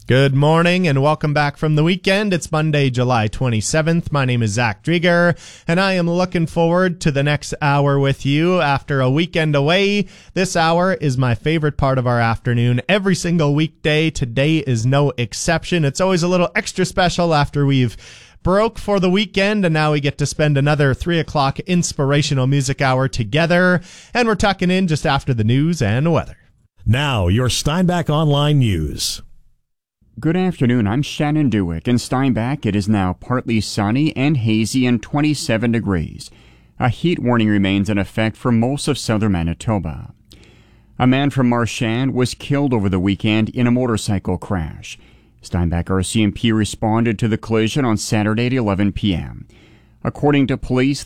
Good morning and welcome back from the weekend. It's Monday, July 27th. My name is Zach Drieger, and I am looking forward to the next hour with you after a weekend away. This hour is my favorite part of our afternoon every single weekday. Today is no exception. It's always a little extra special after we've broke for the weekend, and now we get to spend another 3 o'clock inspirational music hour together, and we're tucking in just after the news and weather. Now, your Steinbach Online News. Good afternoon, I'm Shannon Dewick. In Steinbach, it is now partly sunny and hazy and 27 degrees. A heat warning remains in effect for most of southern Manitoba. A man from Marchand was killed over the weekend in a motorcycle crash. Steinbach RCMP responded to the collision on Saturday at 11 p.m. According to police,